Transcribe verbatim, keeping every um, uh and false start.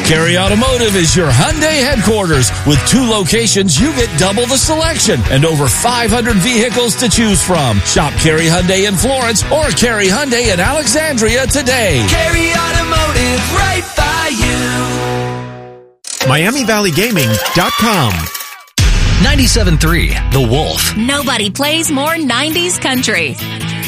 Cary Automotive is your Hyundai headquarters. With two locations, you get double the selection and over five hundred vehicles to choose from. Shop Cary Hyundai in Florence or Cary Hyundai in Alexandria today. Cary Automotive, right by you. Miami Valley Gaming dot com. ninety-seven point three The Wolf. Nobody plays more nineties country.